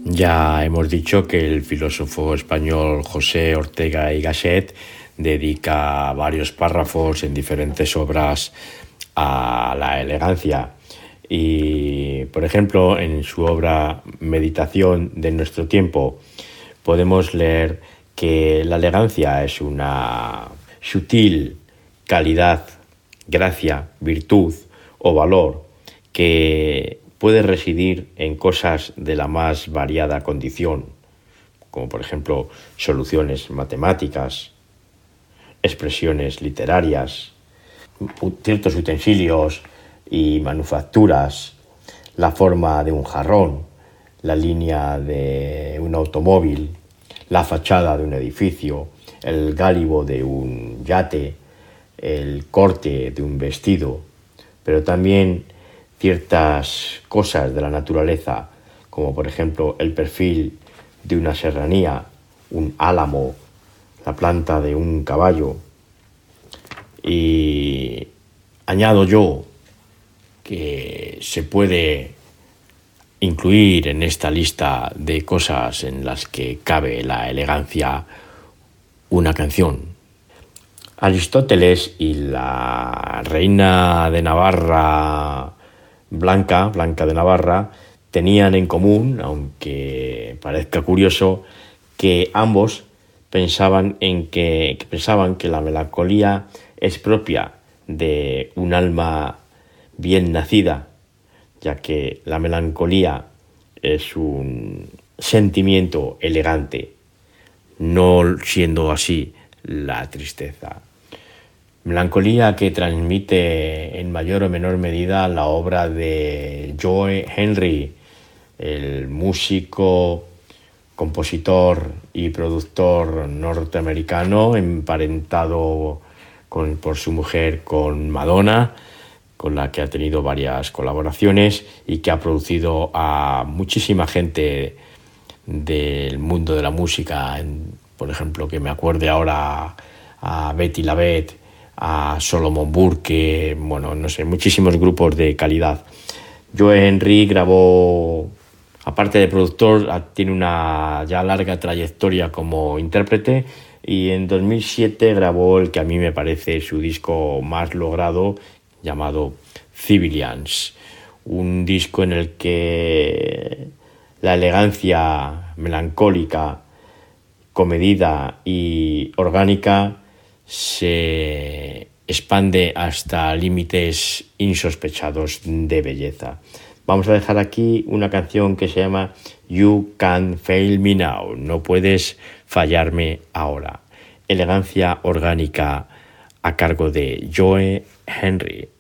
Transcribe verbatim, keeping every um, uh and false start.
Ya hemos dicho que el filósofo español José Ortega y Gasset dedica varios párrafos en diferentes obras a la elegancia. Y, por ejemplo, en su obra Meditación de nuestro tiempo, podemos leer que la elegancia es una sutil calidad, gracia, virtud o valor que puede residir en cosas de la más variada condición, como por ejemplo soluciones matemáticas, expresiones literarias, ciertos utensilios y manufacturas, la forma de un jarrón, la línea de un automóvil, la fachada de un edificio, el gálibo de un yate, el corte de un vestido, pero también ciertas cosas de la naturaleza, como por ejemplo el perfil de una serranía, un álamo, la planta de un caballo. Y añado yo que se puede incluir en esta lista de cosas en las que cabe la elegancia una canción. Aristóteles y la reina de Navarra, Blanca, Blanca de Navarra, tenían en común, aunque parezca curioso, que ambos pensaban en que, que pensaban que la melancolía es propia de un alma bien nacida, ya que la melancolía es un sentimiento elegante, no siendo así la tristeza. Melancolía que transmite en mayor o menor medida la obra de Joe Henry, el músico, compositor y productor norteamericano, emparentado con, por su mujer con Madonna, con la que ha tenido varias colaboraciones y que ha producido a muchísima gente del mundo de la música, en, por ejemplo, que me acuerde ahora a Betty LaVette, a Solomon Burke, bueno, no sé, muchísimos grupos de calidad. Joe Henry grabó, aparte de productor, tiene una ya larga trayectoria como intérprete y en dos mil siete grabó el que a mí me parece su disco más logrado, llamado Civilians, un disco en el que la elegancia melancólica, comedida y orgánica se expande hasta límites insospechados de belleza. Vamos a dejar aquí una canción que se llama You Can't Fail Me Now, no puedes fallarme ahora. Elegancia orgánica a cargo de Joe Henry.